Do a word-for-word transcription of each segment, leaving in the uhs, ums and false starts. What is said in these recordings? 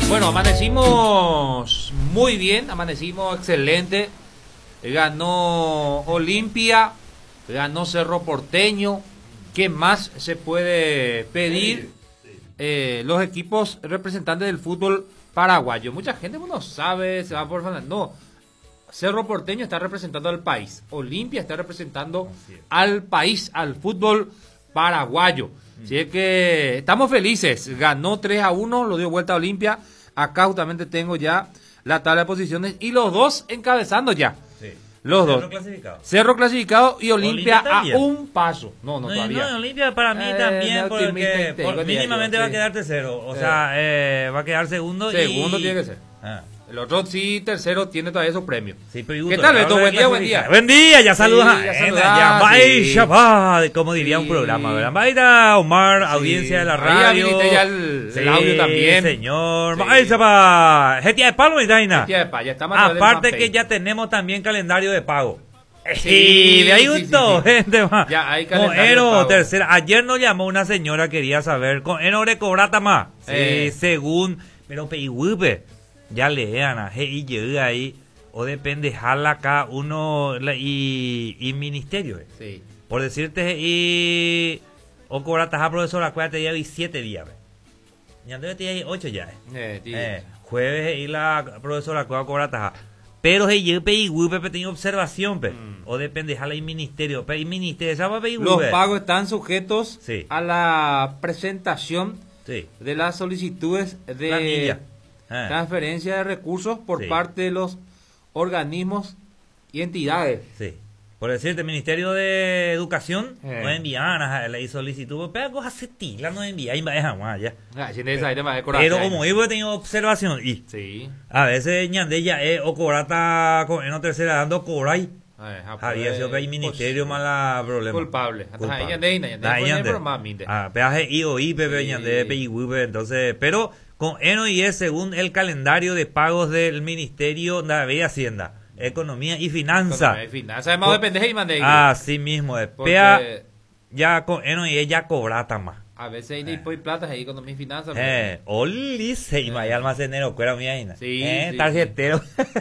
Bueno, amanecimos muy bien, amanecimos excelente. Ganó Olimpia, ganó Cerro Porteño. ¿Qué más se puede pedir? Eh, los equipos representantes del fútbol paraguayo. Mucha gente no sabe, se va por... No, Cerro Porteño está representando al país. Olimpia está representando al país, al fútbol paraguayo. Así es que estamos felices. Ganó tres a uno, lo dio vuelta a Olimpia. Acá justamente tengo ya la tabla de posiciones y los dos encabezando ya. Sí. Los Cerro dos. Clasificado. Cerro clasificado y Olimpia, Olimpia a un paso. No, no, no, todavía. no, Olimpia para mí Eh, también, no, porque te- por- te- mínimamente yo, va a sí. quedar tercero. O Sí. sea, eh, va a quedar segundo. Segundo y... tiene que ser. Ah. El otro sí, tercero, tiene todavía esos premios. Sí, pero ¿Qué Gusto, tal, ahora Beto? hay Buen que día, buen clasificar. día. Buen día, ya saludas. Sí, ya a saludás, ya, sí. vaya, va, como diría un Sí. programa, ¿verdad? Vaya, Omar, audiencia de la Ahí radio. habilité ya el- el audio también. Señor. Sí. Vaya, va. Getia de palo, mi Daina. Hostia de pa, ya estamos a través del Aparte que fanpage. ya tenemos también calendario de pago. Sí, Sí, de ahí sí, gustó, sí, sí. gente, va. Ya hay calendario de Coero, pago. tercera. Ayer nos llamó una señora, quería saber. Coero de cobrata más. Sí, Eh. según. Pero peiguipe. Ya lean a G I llega ahí. O depende, jala acá uno la- y, y ministerio. eh. Sí. Por decirte, y. O cobrata a profesora, acuérdate, ya vi siete días. ve. Ya debe tener ocho ya. eh. Eh, tío. Eh, jueves y la profesora va a cobrar taja. Pero si yo pedí Pepe tenía observación, pe. Mm. O depende, jala el ministerio. Pe, el ministerio, ¿sabes pedir Los pagos están sujetos Sí. a la presentación Sí. de las solicitudes de Planilla. Ah. transferencia de recursos por Sí. parte de los organismos y entidades. Sí. Por decirte, el Ministerio de Educación Eh. no envían a la solicitud. Pero cosas setila no envía. Y va a dejar más ya. Ah, si necesitas ahí te va a decorar. Pero como yo he tenido observación. Y Sí. a veces ñande ya es o cobrata con en otra tercera dando cobray. Ah, ah, Había pues, sido que hay ministerio pues, mala problema. culpable. Hasta Culpable. ahí ñande, ñande, Ahí ñande, ñande. pero más minte. Ah, peaje I O I, Pepe, Sí. ñande, P I W, Pepe, entonces, pero con Eno y es según el calendario de pagos del Ministerio de Hacienda, Economía y Finanza. Economía y finanzas. Además de pendeja y mande. Así mismo es. Porque Pea, ya con Eno y ya cobrata más. a veces hay ni y plata ahí economía y finanzas. Eh, Oli, se y hay almacenero, cuera mía, Ina. Sí, eh, sí, tarjetero.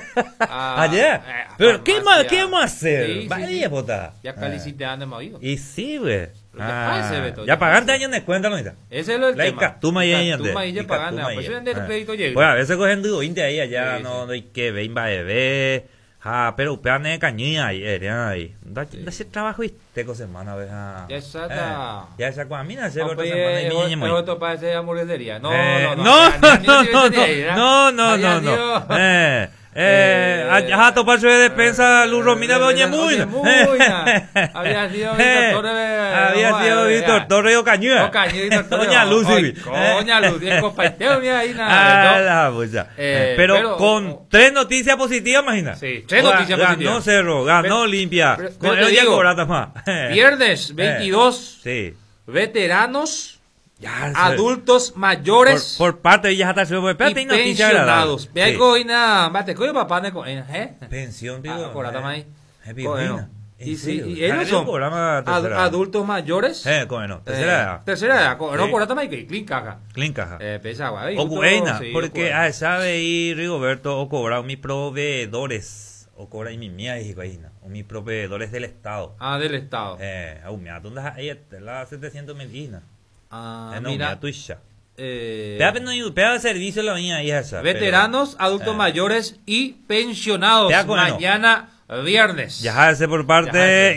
Ah, Ayer. eh, Pero, ¿qué farmacia. más, ¿qué vamos a hacer? Sí, sí, Vaya, sí. puta. Ya Eh. calicite ande más oído. Y sí, güey. Pero ya pase, Beto, ya ya pagaste pase. años de cuenta, ¿no? Esa Ese es lo del La tema. icatuma y ella Icatuma y ella pagando. Pues yo el crédito llega. Pues a veces cogen dudo inte ahí allá, Sí, no sí. hay que ver, va a ver. Ah, pero peane de cañía ahí, eh, ahí. Da da ese trabajo y teco semana, ve. ah. Ya está, Eh, está. Ya esa cuamina, se Ah, otra pues, semana y eh, mi niña es otro para ese hamburguesería. No, Eh, no, no. no, ya, ni- no, ni- ni- no, ni- ni- ni- no, no, Había no, sido- no. Eh, eh, Eh, ajá, topar su de despensa, Luz Romina de Oña Muy. Oñemuina. Había sido Víctor Torres de- Había no, sido eh, Víctor ya. Torres de Ocañúa. Ocañúa, Víctor Torres. Doña Lucy. Ay, Doña Lucy, el compaiteo, mira ahí Ah, nada. ¿no? la pucha. Eh, pero, pero- con tres noticias positivas, imagina. Sí, tres Ga- noticias ganó positivas. Cerro, ganó Pero- Olimpia. pero- Con pero te él ya digo, cobrata más. Viernes veintidós, Sí. veteranos, Ya, se- adultos Por, mayores por parte de ellas hasta se y Pero hay noticia agradable. pensionados. Ve ahí Sí. coina, mate, coño papá, ne co- eh, ¿eh? Pensión, Ah, digo. cobrata más ahí. Happy Bueno, Win. ¿En y sí, serio? y ellos Ah, son programa ad- tercera edad. adultos mayores. Eh, bueno, eh, tercera edad. tercera edad, co- no Sí. cobrata más que clean caja. Clean caja. Eh, pesa, guay. O buena, sí, porque o- ah, sabe y Rigoberto o cobrar mis proveedores o cobrar y mi mía y vaina o mis proveedores del estado. Ah, del estado. Eh, au me atunda ahí la setecientos mil isna. Ah, Eh, no me mira, atuisha. eh, Pea no pea de servicio la mía y esa. veteranos, pero, adultos eh, mayores y pensionados. Vea, bueno. Mañana viernes. Yajarse por parte Yajarse.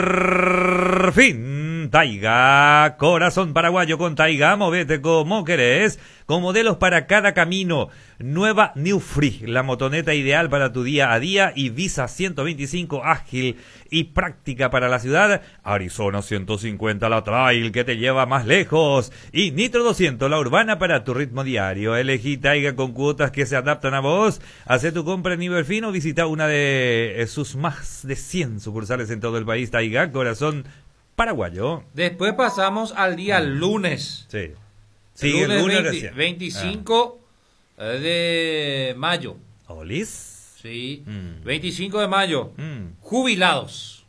Inverfin Taiga, corazón paraguayo con Taiga, movete como querés, con modelos para cada camino. Nueva New Free, la motoneta ideal para tu día a día y Visa ciento veinticinco ágil y práctica para la ciudad. Arizona ciento cincuenta la trail que te lleva más lejos y Nitro doscientos la urbana para tu ritmo diario. Elegí Taiga con cuotas que se adaptan a vos. Hacé tu compra en Inverfin o visita una de sus más de cien sucursales en todo el país. Taiga, corazón paraguayo. Después pasamos al día lunes. Sí. Sí, el lunes lunes veinte recién. veinticinco de mayo. Ah. ¿Olis? Sí. Mm. veinticinco de mayo. Mm. Jubilados.